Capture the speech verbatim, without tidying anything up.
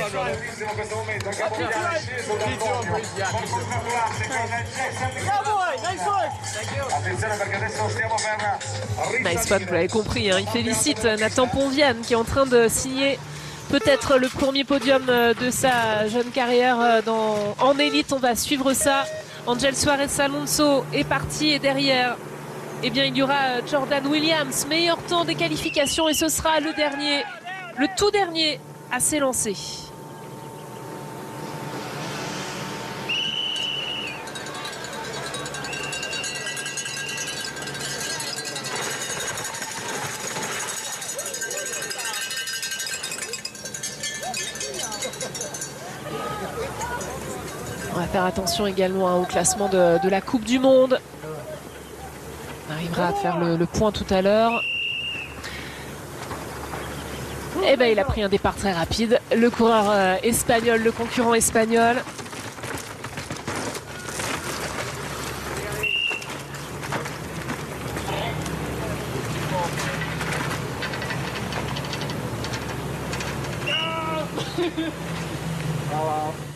bellissimo questo momento, anche Bogliani è sceso dal podio, può congratularsi con Jackson. Attenzione perché adesso stiamo per risalire. Nice one, vous l'avez compris, hein. Il félicite Nathan Ponviane qui est en train de signer peut-être le premier podium de sa jeune carrière dans, en élite. On va suivre ça. Angel Suarez Alonso est parti et derrière, eh bien, il y aura Jordan Williams, meilleur temps des qualifications et ce sera le dernier, le tout dernier à s'élancer. On va faire attention également au classement de, de la Coupe du Monde. On arrivera à faire le, le point tout à l'heure. Et ben il a pris un départ très rapide. Le coureur euh, espagnol, le concurrent espagnol. Oh, wow.